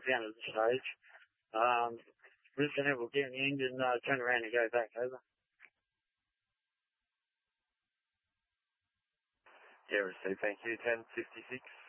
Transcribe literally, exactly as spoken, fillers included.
found at the stage. Um, we've been able to get in the engine, uh, turn around and go back over. Yeah, received. Thank you. ten fifty-six.